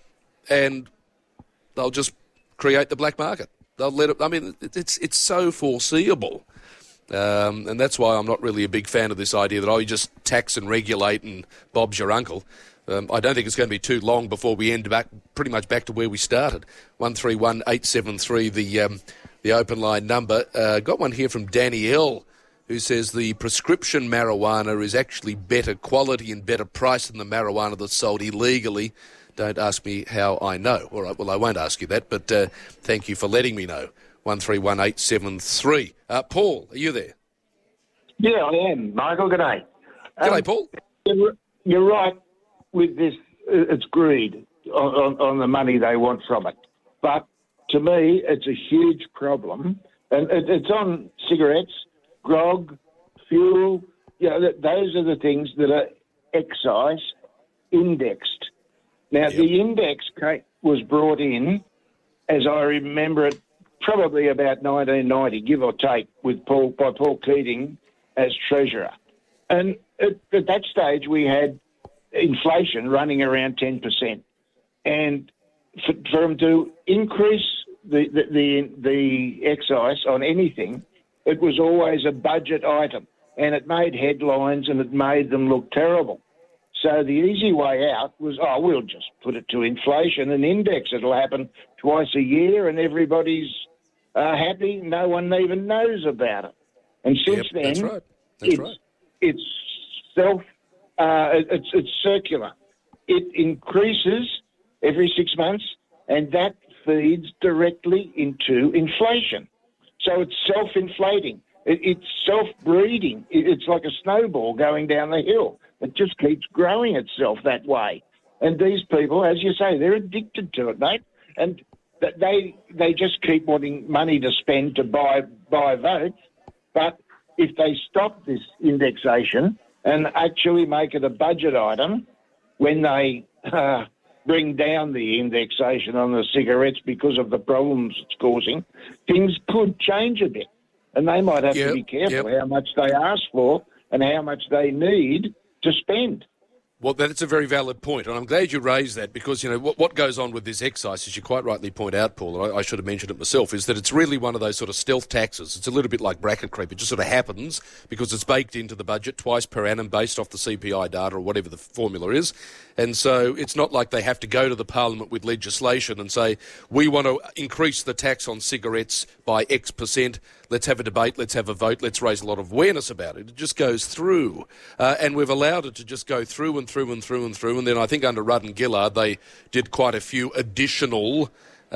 and they'll just create the black market. They'll let it. I mean, it's it's so foreseeable, um, and that's why I'm not really a big fan of this idea that oh, you just tax and regulate and Bob's your uncle. Um, I don't think it's going to be too long before we end back pretty much back to where we started. One three one eight seven three, the um, the open line number. Uh, got one here from Danny L, who says the prescription marijuana is actually better quality and better price than the marijuana that's sold illegally. Don't ask me how I know. All right, well, I won't ask you that, but uh, thank you for letting me know. one three one eight seven three. Uh, Paul, are you there? Yeah, I am, Michael. G'day. G'day, um, Paul. You're, you're right with this. It's greed on, on, on the money they want from it. But to me, it's a huge problem. And it, it's on cigarettes, grog, fuel. You know, that, those are the things that are excise indexed. Now, yep. The index was brought in, as I remember it, probably about nineteen ninety, give or take, with Paul by Paul Keating as Treasurer. And at, at that stage, we had inflation running around ten percent. And for, for them to increase the, the, the, the excise on anything, it was always a budget item. And it made headlines and it made them look terrible. So the easy way out was, oh, we'll just put it to inflation and index. It'll happen twice a year and everybody's uh, happy. No one even knows about it. And since yep, then, that's right. That's it's, right. it's self, uh, it's, it's circular. It increases every six months and that feeds directly into inflation. So it's self-inflating. It, it's self-breeding. It, it's like a snowball going down the hill. It just keeps growing itself that way. And these people, as you say, they're addicted to it, mate. And they they just keep wanting money to spend to buy buy votes. But if they stop this indexation and actually make it a budget item when they uh, bring down the indexation on the cigarettes because of the problems it's causing, things could change a bit. And they might have yep, to be careful yep. how much they ask for and how much they need to spend. Well, that's a very valid point, and I'm glad you raised that because, you know, what, what goes on with this excise, as you quite rightly point out, Paul, and I, I should have mentioned it myself, is that it's really one of those sort of stealth taxes. It's a little bit like bracket creep. It just sort of happens because it's baked into the budget twice per annum based off the C P I data or whatever the formula is. And so it's not like they have to go to the Parliament with legislation and say, we want to increase the tax on cigarettes by X percent. Let's have a debate, let's have a vote, let's raise a lot of awareness about it. It just goes through. Uh, and we've allowed it to just go through and through and through and through. And then I think under Rudd and Gillard, they did quite a few additional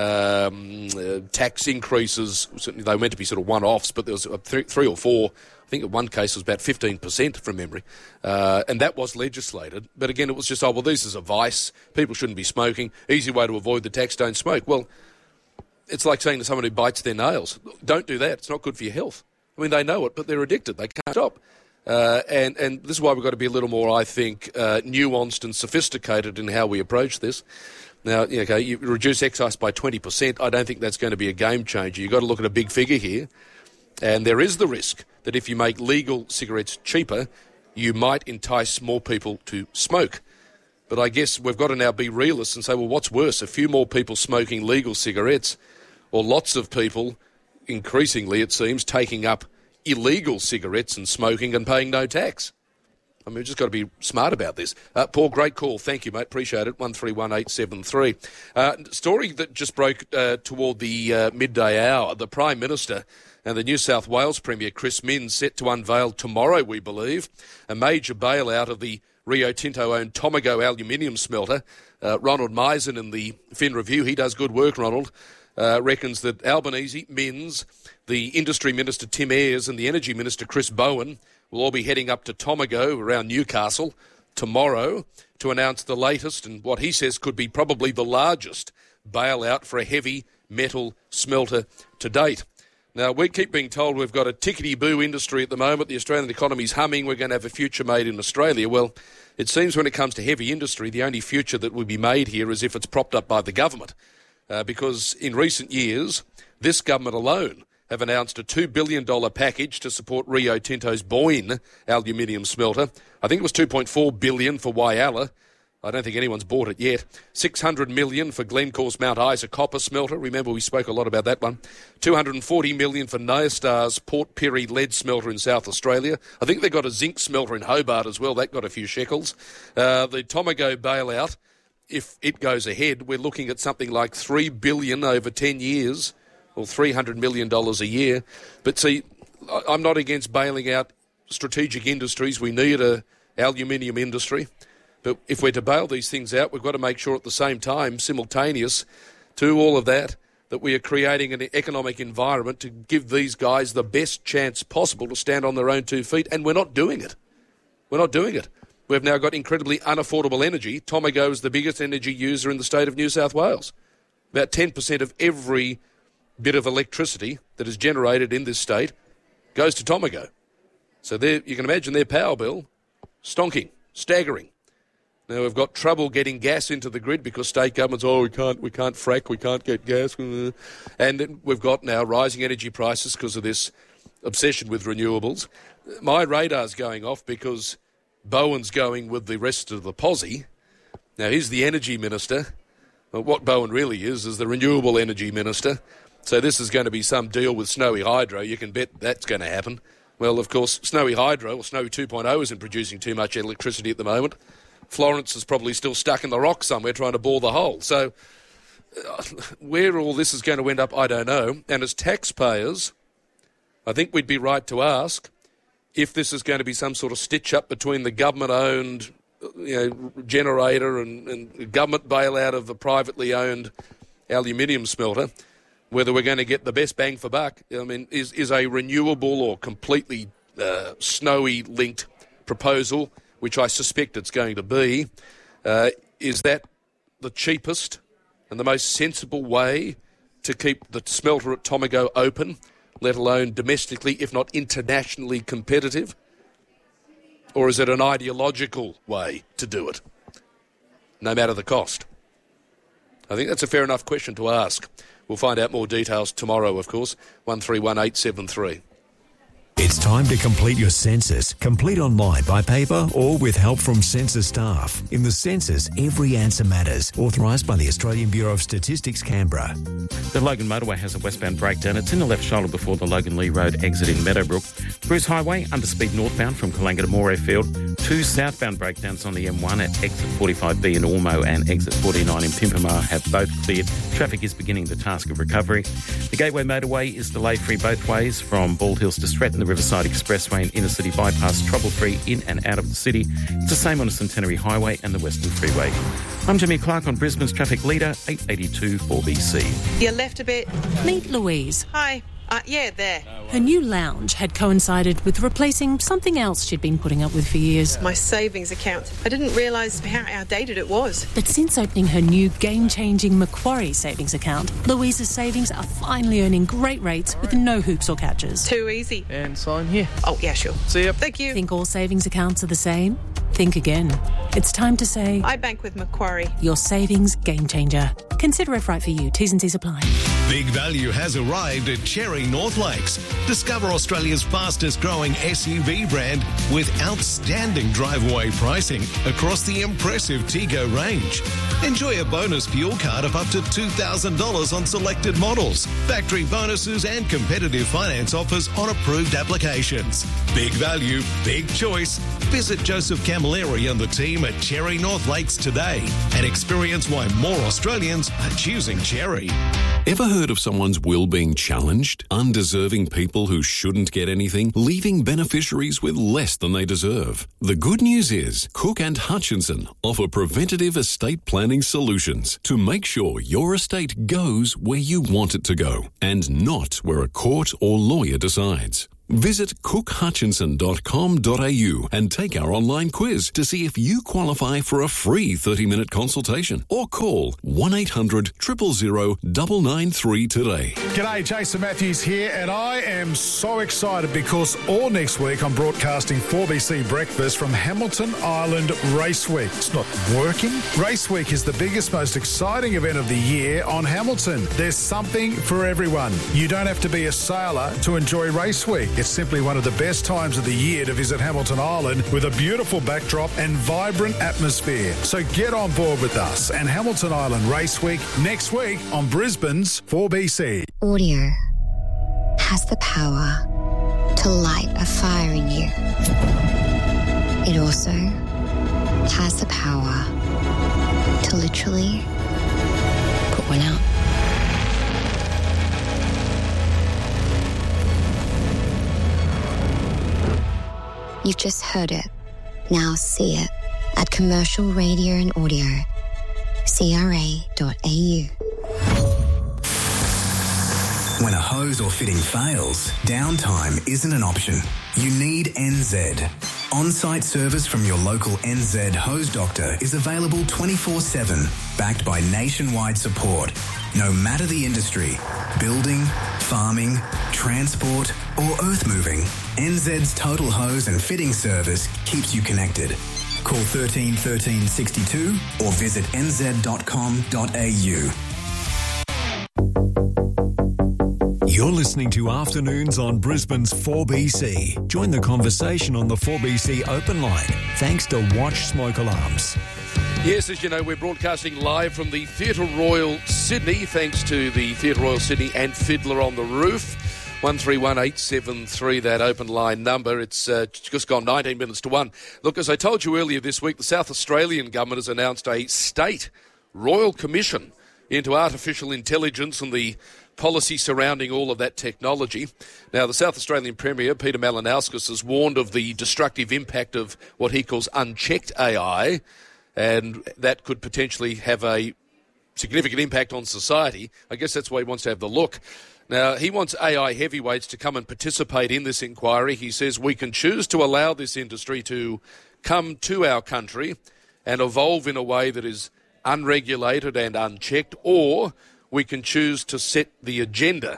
um, uh, tax increases. Certainly they were meant to be sort of one-offs, but there was th- three or four. I think in one case it was about fifteen percent from memory. Uh, and that was legislated. But again, it was just, oh, well, this is a vice. People shouldn't be smoking. Easy way to avoid the tax, don't smoke. Well, it's like saying to someone who bites their nails, don't do that. It's not good for your health. I mean, they know it, but they're addicted. They can't stop. Uh, and, and this is why we've got to be a little more, I think, uh, nuanced and sophisticated in how we approach this. Now, okay, you reduce excise by twenty percent. I don't think that's going to be a game changer. You've got to look at a big figure here. And there is the risk that if you make legal cigarettes cheaper, you might entice more people to smoke. But I guess we've got to now be realists and say, well, what's worse, a few more people smoking legal cigarettes or lots of people, increasingly it seems, taking up illegal cigarettes and smoking and paying no tax? I mean, we've just got to be smart about this. Uh, Paul, great call. Thank you, mate. Appreciate it. one three one eight seven three. Uh, story that just broke uh, toward the uh, midday hour. The Prime Minister and the New South Wales Premier, Chris Minns, set to unveil tomorrow, we believe, a major bailout of the Rio Tinto-owned Tomago aluminium smelter. Uh, Ronald Meisen in the Fin Review, he does good work, Ronald, uh, reckons that Albanese, Minns, the Industry Minister Tim Ayres and the Energy Minister Chris Bowen will all be heading up to Tomago around Newcastle tomorrow to announce the latest and what he says could be probably the largest bailout for a heavy metal smelter to date. Now, we keep being told we've got a tickety-boo industry at the moment. The Australian economy's humming. We're going to have a future made in Australia. Well, it seems when it comes to heavy industry, the only future that will be made here is if it's propped up by the government. Uh, because in recent years, this government alone have announced a two billion dollars package to support Rio Tinto's Boyne aluminium smelter. I think it was two point four billion dollars for Whyalla. I don't think anyone's bought it yet. six hundred million dollars for Glencore's Mount Isa copper smelter. Remember, we spoke a lot about that one. two hundred forty million dollars for Nyastar's Port Pirie lead smelter in South Australia. I think they got a zinc smelter in Hobart as well. That got a few shekels. Uh, the Tomago bailout, if it goes ahead, we're looking at something like three billion dollars over ten years, or three hundred million dollars a year. But see, I'm not against bailing out strategic industries. We need a aluminium industry. But if we're to bail these things out, we've got to make sure at the same time, simultaneous to all of that, that we are creating an economic environment to give these guys the best chance possible to stand on their own two feet. And we're not doing it. We're not doing it. We've now got incredibly unaffordable energy. Tomago is the biggest energy user in the state of New South Wales. About ten percent of every bit of electricity that is generated in this state goes to Tomago. So there, you can imagine their power bill stonking, staggering. Now, we've got trouble getting gas into the grid because state governments, oh, we can't, we can't frack, we can't get gas. And we've got now rising energy prices because of this obsession with renewables. My radar's going off because Bowen's going with the rest of the posse. Now, he's the energy minister. Well, what Bowen really is, is the renewable energy minister. So this is going to be some deal with Snowy Hydro. You can bet that's going to happen. Well, of course, Snowy Hydro, or Snowy two point oh, isn't producing too much electricity at the moment. Florence is probably still stuck in the rock somewhere trying to bore the hole. So uh, where all this is going to end up, I don't know. And as taxpayers, I think we'd be right to ask if this is going to be some sort of stitch-up between the government-owned you know, generator and, and government bailout of the privately owned aluminium smelter, whether we're going to get the best bang for buck. I mean, is, is a renewable or completely uh, snowy-linked proposal, which I suspect it's going to be, uh, is that the cheapest and the most sensible way to keep the smelter at Tomago open, let alone domestically, if not internationally competitive? Or is it an ideological way to do it, no matter the cost? I think that's a fair enough question to ask. We'll find out more details tomorrow, of course, one three one eight seven three. It's time to complete your census. Complete online, by paper, or with help from census staff. In the census, every answer matters. Authorised by the Australian Bureau of Statistics, Canberra. The Logan Motorway has a westbound breakdown. It's in the left shoulder before the Logan Lee Road exit in Meadowbrook. Bruce Highway, underspeed northbound from Kalanga to Morayfield. Two southbound breakdowns on the M one at exit forty-five B in Ormo and exit forty-nine in Pimpamar have both cleared. Traffic is beginning the task of recovery. The Gateway Motorway is delay-free both ways from Bald Hills to Stratton. The Riverside Expressway and Inner City Bypass trouble-free in and out of the city. It's the same on the Centenary Highway and the Western Freeway. I'm Jimmy Clark on Brisbane's Traffic Leader, eight eighty-two four B C. You left a bit. Meet Louise. Hi. Uh, yeah, there. Her new lounge had coincided with replacing something else she'd been putting up with for years. My savings account. I didn't realise how outdated it was. But since opening her new game-changing Macquarie savings account, Louise's savings are finally earning great rates with no hoops or catches. Too easy. And sign here. Oh, yeah, sure. See ya. Thank you. Think all savings accounts are the same? Think again. It's time to say... I bank with Macquarie. Your savings game changer. Consider if right for you. T's and C's apply. Big value has arrived at Cherry North Lakes. Discover Australia's fastest growing S U V brand with outstanding drive-away pricing across the impressive Tego range. Enjoy a bonus fuel card of up to two thousand dollars on selected models, factory bonuses and competitive finance offers on approved applications. Big value, big choice. Visit Joseph Camilleri and the team at Cherry North Lakes today and experience why more Australians are choosing Cherry. Ever heard of someone's will being challenged? Undeserving people who shouldn't get anything, leaving beneficiaries with less than they deserve. The good news is Cook and Hutchinson offer preventative estate planning solutions to make sure your estate goes where you want it to go and not where a court or lawyer decides. Visit cook hutchinson dot com dot a u and take our online quiz to see if you qualify for a free thirty-minute consultation or call one eight hundred, zero zero zero, nine nine three today. G'day, Jason Matthews here, and I am so excited because all next week I'm broadcasting four B C Breakfast from Hamilton Island Race Week. It's not working. Race Week is the biggest, most exciting event of the year on Hamilton. There's something for everyone. You don't have to be a sailor to enjoy Race Week. It's simply one of the best times of the year to visit Hamilton Island with a beautiful backdrop and vibrant atmosphere. So get on board with us and Hamilton Island Race Week next week on Brisbane's four B C. Audio has the power to light a fire in you. It also has the power to literally put one out. You've just heard it. Now see it at Commercial Radio and Audio. C R A dot A U. When a hose or fitting fails, downtime isn't an option. You need N Z. On-site service from your local N Z hose doctor is available twenty-four seven, backed by nationwide support. No matter the industry, building, farming, transport or earth moving, N Z's total hose and fitting service keeps you connected. Call thirteen thirteen sixty-two or visit n z dot com dot a u. You're listening to Afternoons on Brisbane's four B C. Join the conversation on the four B C open line, thanks to Watch Smoke Alarms. Yes, as you know, we're broadcasting live from the Theatre Royal Sydney, thanks to the Theatre Royal Sydney and Fiddler on the Roof. one three one eight seven three, that open line number. It's uh, just gone nineteen minutes to one. Look, as I told you earlier this week, the South Australian government has announced a state royal commission into artificial intelligence and the policy surrounding all of that technology. Now, the South Australian Premier, Peter Malinauskas, has warned of the destructive impact of what he calls unchecked A I, and that could potentially have a significant impact on society. I guess that's why he wants to have the look. Now, he wants A I heavyweights to come and participate in this inquiry. He says we can choose to allow this industry to come to our country and evolve in a way that is unregulated and unchecked, or we can choose to set the agenda.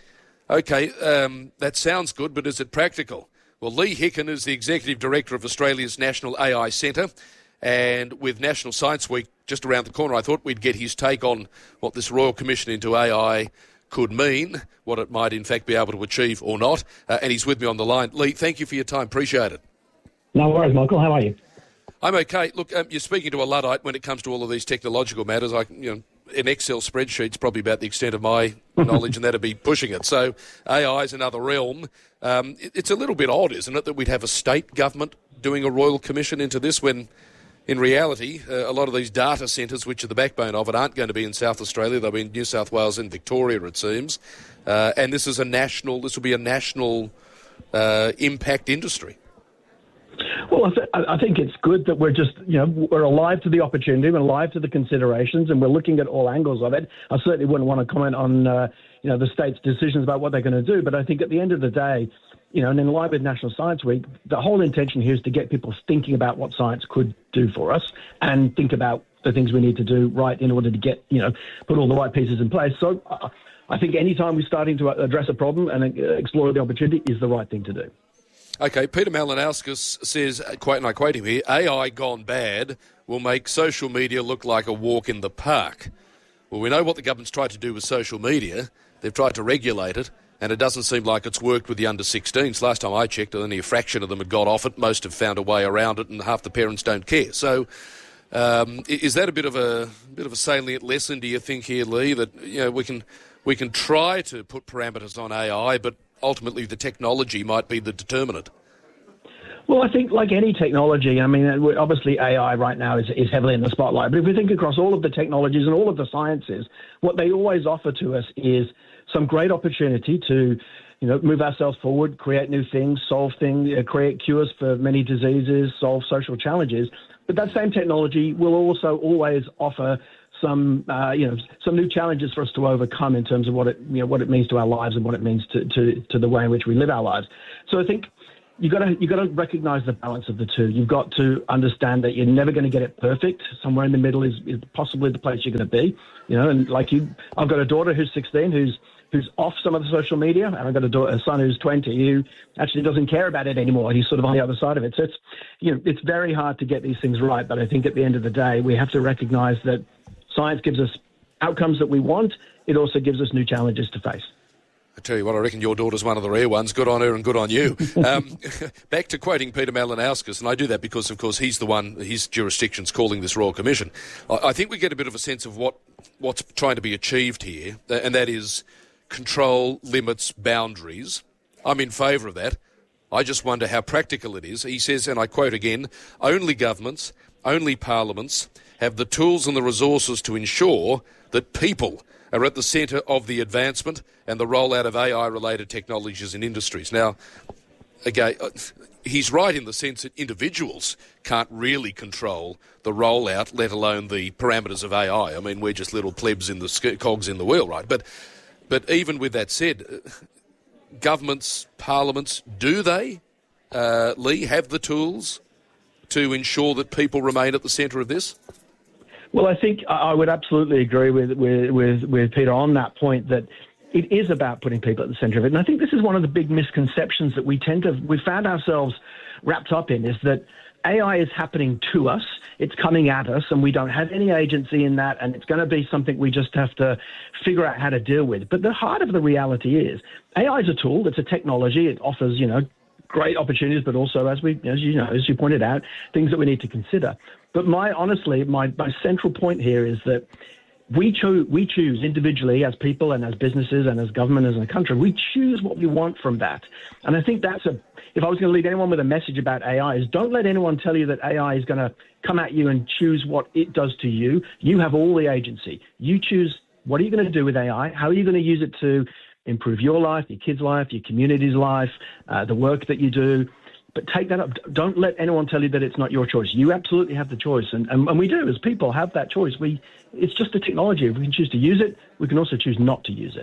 Okay, um, that sounds good, but is it practical? Well, Lee Hicken is the Executive Director of Australia's National A I Centre, and with National Science Week just around the corner, I thought we'd get his take on what this Royal Commission into A I could mean, what it might in fact be able to achieve or not, uh, and he's with me on the line. Lee, thank you for your time. Appreciate it. No worries, Michael. How are you? I'm okay. Look, um, you're speaking to a Luddite when it comes to all of these technological matters. I, you know, an Excel spreadsheet's probably about the extent of my knowledge, and that'd be pushing it. So A I is another realm. Um, it, it's a little bit odd, isn't it, that we'd have a state government doing a royal commission into this when, in reality, uh, a lot of these data centres, which are the backbone of it, aren't going to be in South Australia. They'll be in New South Wales and Victoria, it seems. Uh, and this is a national. This will be a national uh, impact industry. Well, I, th- I think it's good that we're just, you know, we're alive to the opportunity, we're alive to the considerations, and we're looking at all angles of it. I certainly wouldn't want to comment on, uh, you know, the state's decisions about what they're going to do, but I think at the end of the day, you know, and in line with National Science Week, the whole intention here is to get people thinking about what science could do for us and think about the things we need to do right in order to get, you know, put all the right pieces in place. So uh, I think any time we're starting to address a problem and uh, explore the opportunity is the right thing to do. Okay, Peter Malinauskas says, quite, and I quote him here, A I gone bad will make social media look like a walk in the park. Well, we know what the government's tried to do with social media. They've tried to regulate it, and it doesn't seem like it's worked with the under sixteens. Last time I checked, only a fraction of them had got off it. Most have found a way around it, and half the parents don't care. So um, is that a bit of a bit of a salient lesson, do you think, here, Lee, that you know we can we can try to put parameters on A I, but ultimately the technology might be the determinant? Well, I think like any technology, I mean, obviously A I right now is, is heavily in the spotlight. But if we think across all of the technologies and all of the sciences, what they always offer to us is some great opportunity to, you know, move ourselves forward, create new things, solve things, uh, create cures for many diseases, solve social challenges. But that same technology will also always offer some, uh, you know, some new challenges for us to overcome in terms of what it, you know, what it means to our lives and what it means to, to, to the way in which we live our lives. So I think you got to you got to recognise the balance of the two. You've got to understand that you're never going to get it perfect. Somewhere in the middle is, is possibly the place you're going to be. You know, and like you, I've got a daughter who's sixteen who's who's off some of the social media, and I've got a, daughter, a son who's twenty who actually doesn't care about it anymore. He's sort of on the other side of it. So it's you know it's very hard to get these things right. But I think at the end of the day, we have to recognise that science gives us outcomes that we want. It also gives us new challenges to face. I tell you what, I reckon your daughter's one of the rare ones. Good on her and good on you. Um, back to quoting Peter Malinauskas, and I do that because, of course, he's the one, his jurisdiction's calling this Royal Commission. I, I think we get a bit of a sense of what what's trying to be achieved here, and that is control, limits, boundaries. I'm in favour of that. I just wonder how practical it is. He says, and I quote again, only governments, only parliaments have the tools and the resources to ensure that people are at the centre of the advancement and the rollout of A I-related technologies and industries. Now, again, he's right in the sense that individuals can't really control the rollout, let alone the parameters of A I. I mean, we're just little plebs in the cogs in the wheel, right? But, but even with that said, governments, parliaments, do they, uh, Lee, have the tools to ensure that people remain at the centre of this? Well, I think I would absolutely agree with, with, with, with Peter on that point, that it is about putting people at the centre of it. And I think this is one of the big misconceptions that we tend to, we found ourselves wrapped up in, is that A I is happening to us, it's coming at us, and we don't have any agency in that, and it's going to be something we just have to figure out how to deal with. But the heart of the reality is A I is a tool, it's a technology, it offers, you know, great opportunities, but also, as we, as you know, as you pointed out, things that we need to consider. But my, honestly, my, my central point here is that we, cho- we choose individually as people and as businesses and as government and as a country, we choose what we want from that. And I think that's a, if I was going to leave anyone with a message about A I, is don't let anyone tell you that A I is going to come at you and choose what it does to you. You have all the agency. You choose what are you going to do with A I, how are you going to use it to improve your life, your kids' life, your community's life, uh, the work that you do. But take that up. Don't let anyone tell you that it's not your choice. You absolutely have the choice. And, and, and we do, as people, have that choice. We, it's just a technology. If we can choose to use it, we can also choose not to use it.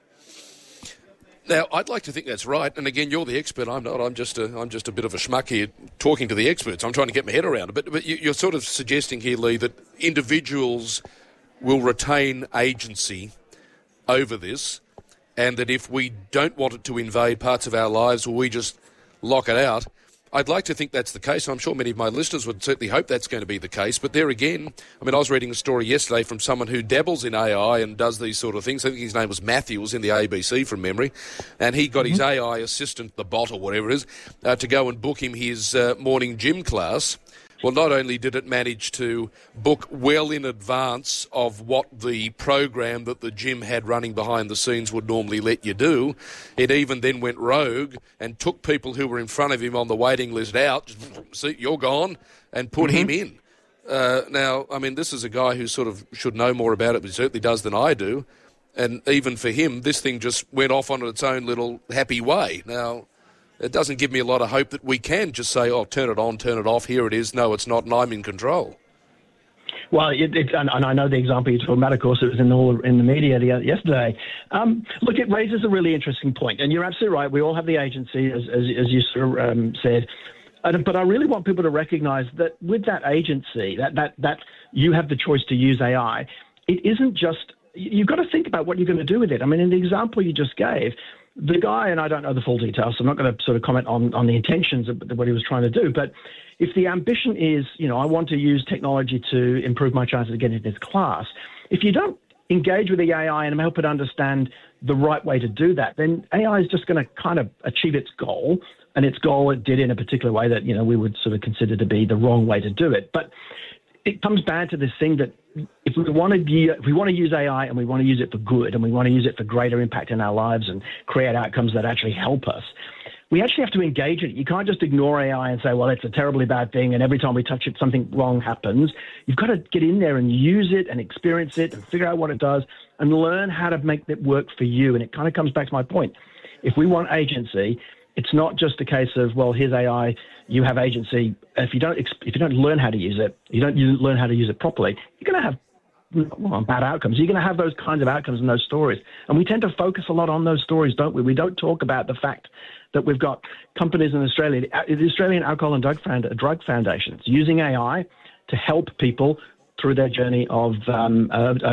Now, I'd like to think that's right. And again, you're the expert. I'm not. I'm just a, I'm just a bit of a schmuck here talking to the experts. I'm trying to get my head around it. But, but you, you're sort of suggesting here, Lee, that individuals will retain agency over this, and that if we don't want it to invade parts of our lives, or we just lock it out. I'd like to think that's the case. I'm sure many of my listeners would certainly hope that's going to be the case. But there again, I mean, I was reading a story yesterday from someone who dabbles in A I and does these sort of things. I think his name was Matthew, was in the A B C from memory. And he got mm-hmm. his A I assistant, the bot or whatever it is, uh, to go and book him his uh, morning gym class. Well, not only did it manage to book well in advance of what the program that the gym had running behind the scenes would normally let you do, it even then went rogue and took people who were in front of him on the waiting list out, see, you're gone, and put mm-hmm. him in. Uh, now, I mean, this is a guy who sort of should know more about it, but he certainly does than I do. And even for him, this thing just went off on its own little happy way. Now, it doesn't give me a lot of hope that we can just say, oh, turn it on, turn it off, here it is, no, it's not, and I'm in control. Well, it, it, and, and I know the example you're talking about, of course, it was in the, in the media the, yesterday. Um, look, it raises a really interesting point, and you're absolutely right. We all have the agency, as, as, as you sort of um, said. But I really want people to recognise that with that agency, that, that, that you have the choice to use A I, it isn't just, you've got to think about what you're going to do with it. I mean, in the example you just gave, the guy, and I don't know the full details, so I'm not going to sort of comment on, on the intentions of what he was trying to do, but if the ambition is, you know, I want to use technology to improve my chances of getting into this class, if you don't engage with the A I and help it understand the right way to do that, then A I is just going to kind of achieve its goal, and its goal it did in a particular way that, you know, we would sort of consider to be the wrong way to do it. But it comes back to this thing that if we want to be, if we want to use A I and we want to use it for good and we want to use it for greater impact in our lives and create outcomes that actually help us, we actually have to engage in it. You can't just ignore A I and say, well, it's a terribly bad thing, and every time we touch it, something wrong happens. You've got to get in there and use it and experience it and figure out what it does and learn how to make it work for you. And it kind of comes back to my point. If we want agency, it's not just a case of, well, here's A I, you have agency. If you don't, if you don't learn how to use it, you don't learn how to use it properly, you're going to have well, bad outcomes. You're going to have those kinds of outcomes in those stories. And we tend to focus a lot on those stories, don't we? We don't talk about the fact that we've got companies in Australia, the Australian Alcohol and Drug Foundation, using A I to help people through their journey of um, uh,